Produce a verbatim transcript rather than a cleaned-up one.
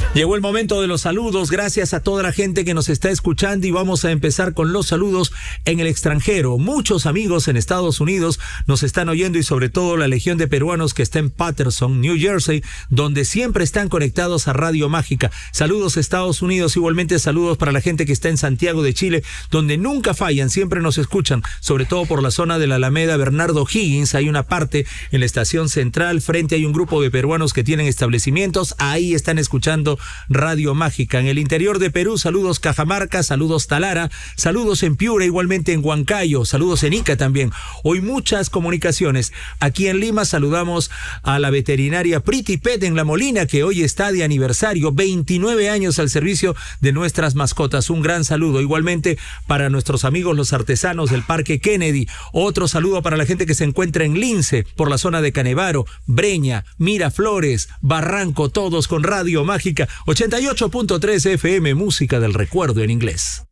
Llegó el momento de los saludos, gracias a toda la gente que nos está escuchando y vamos a empezar con los saludos en el extranjero. Muchos amigos en Estados Unidos nos están oyendo y sobre todo la legión de peruanos que está en Paterson, New Jersey, donde siempre están conectados a Radio Mágica. Saludos Estados Unidos, igualmente saludos para la gente que está en Santiago de Chile, donde nunca fallan, siempre nos escuchan, sobre todo por la zona de la Alameda Bernardo Higgins. Hay una parte en la estación central, frente hay un grupo de peruanos que tienen establecimientos, ahí están escuchando Radio Mágica. En el interior de Perú, saludos Cajamarca, saludos Talara, saludos en Piura, igualmente en Huancayo, saludos en Ica también. Hoy muchas comunicaciones. Aquí en Lima saludamos a la veterinaria Pretty Pet en La Molina, que hoy está de aniversario, veintinueve años al servicio de nuestras mascotas. Un gran saludo. Igualmente para nuestros amigos los artesanos del Parque Kennedy. Otro saludo para la gente que se encuentra en Lince, por la zona de Canevaro, Breña, Miraflores, Barranco, todos con Radio Mágica ochenta y ocho punto tres F M, música del recuerdo en inglés.